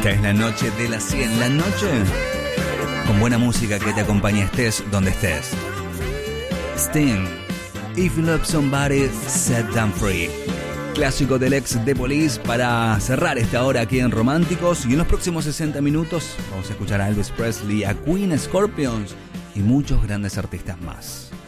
Esta es la noche de las 100. La noche con buena música que te acompañe estés donde estés. Sting, If You Love Somebody, Set Them Free. Clásico del ex The Police para cerrar esta hora aquí en Románticos. Y en los próximos 60 minutos vamos a escuchar a Elvis Presley, a Queen, Scorpions y muchos grandes artistas más.